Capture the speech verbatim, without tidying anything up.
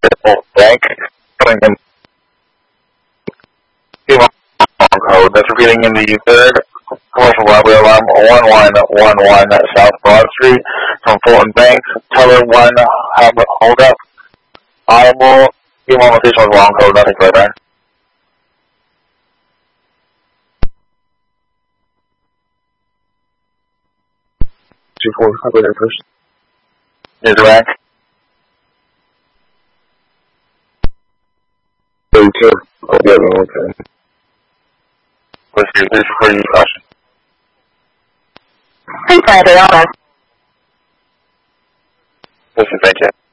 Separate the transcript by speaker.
Speaker 1: bank, putting in code that's repeating in the third commercial robbery alarm one one one one South Broad Street from Fulton Bank. Teller one, have hold up. Audible, give one location with wrong code, nothing further. two four, I'll go there first. Is it rank? thirty-two, I'll be at the okay. What's your, this is for you, caution.
Speaker 2: Thanks, Adriana.
Speaker 1: Listen, thank you.